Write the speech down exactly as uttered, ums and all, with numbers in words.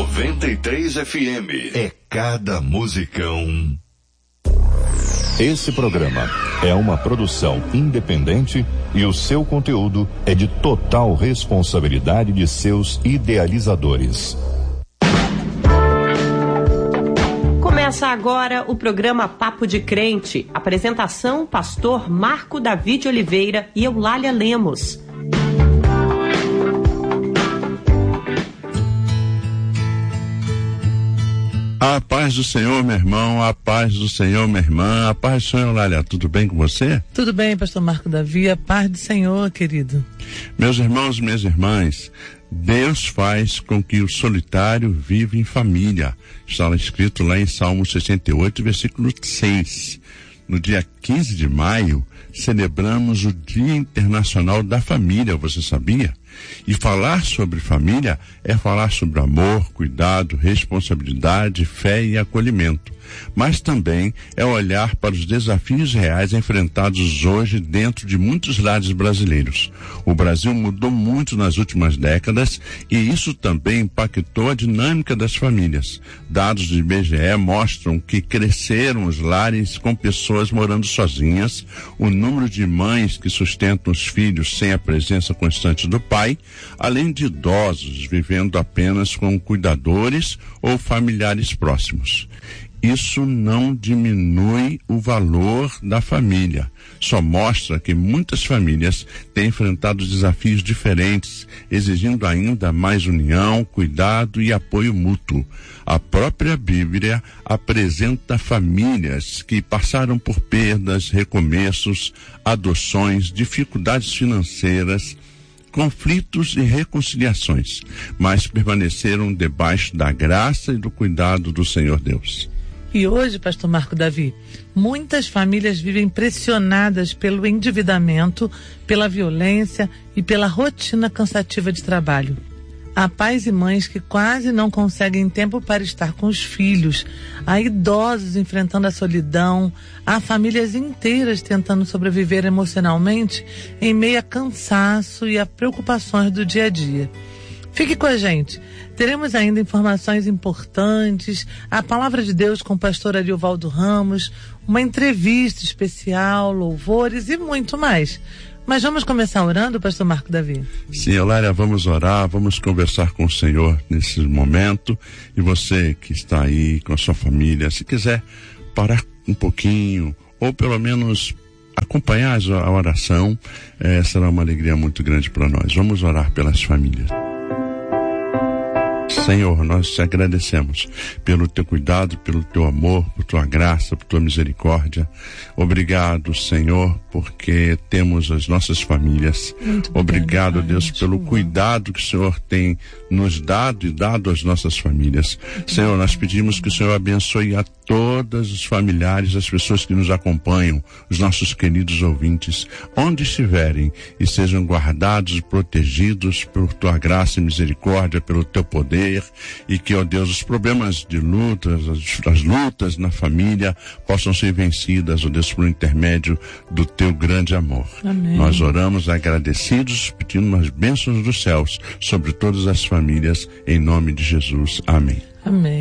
noventa e três F M. É cada musicão. Esse programa é uma produção independente e o seu conteúdo é de total responsabilidade de seus idealizadores. Começa agora o programa Papo de Crente. Apresentação: pastor Marco Davi de Oliveira e Eulália Lemos. A paz do Senhor, meu irmão, a paz do Senhor, minha irmã, a paz do Senhor, Eulália, tudo bem com você? Tudo bem, pastor Marco Davi, a paz do Senhor, querido. Meus irmãos e minhas irmãs, Deus faz com que o solitário viva em família. Está lá escrito lá em Salmo sessenta e oito, versículo seis. No dia quinze de maio, celebramos o Dia Internacional da Família, você sabia? E falar sobre família é falar sobre amor, cuidado, responsabilidade, fé e acolhimento. Mas também é olhar para os desafios reais enfrentados hoje dentro de muitos lares brasileiros. O Brasil mudou muito nas últimas décadas e isso também impactou a dinâmica das famílias. Dados do I B G E mostram que cresceram os lares com pessoas morando sozinhas, o número de mães que sustentam os filhos sem a presença constante do pai, além de idosos vivendo apenas com cuidadores ou familiares próximos. Isso não diminui o valor da família, só mostra que muitas famílias têm enfrentado desafios diferentes, exigindo ainda mais união, cuidado e apoio mútuo. A própria Bíblia apresenta famílias que passaram por perdas, recomeços, adoções, dificuldades financeiras, conflitos e reconciliações, mas permaneceram debaixo da graça e do cuidado do Senhor Deus. E hoje, pastor Marco Davi, muitas famílias vivem pressionadas pelo endividamento, pela violência e pela rotina cansativa de trabalho. Há pais e mães que quase não conseguem tempo para estar com os filhos, há idosos enfrentando a solidão, há famílias inteiras tentando sobreviver emocionalmente em meio a cansaço e a preocupações do dia a dia. Fique com a gente. Teremos ainda informações importantes, a palavra de Deus com o pastor Ariovaldo Ramos, uma entrevista especial, louvores e muito mais. Mas vamos começar orando, pastor Marco Davi? Sim, Eulália, vamos orar, vamos conversar com o Senhor nesse momento. E você que está aí com a sua família, se quiser parar um pouquinho, ou pelo menos acompanhar a oração, eh, será uma alegria muito grande para nós. Vamos orar pelas famílias. Senhor, nós te agradecemos pelo teu cuidado, pelo teu amor, por tua graça, por tua misericórdia. Obrigado, Senhor, porque temos as nossas famílias. Muito obrigado, obrigado, Deus, pelo cuidado que o Senhor tem nos dado e dado às nossas famílias. Senhor, nós pedimos que o Senhor abençoe a todos os familiares, as pessoas que nos acompanham, os nossos queridos ouvintes, onde estiverem, e sejam guardados e protegidos por tua graça e misericórdia, pelo teu poder, e que, ó Deus, os problemas de lutas, as, as lutas na família possam ser vencidas, ó Deus, por intermédio do teu grande amor. Amém. Nós oramos agradecidos, pedindo as bênçãos dos céus sobre todas as famílias, em nome de Jesus. Amém. Amém.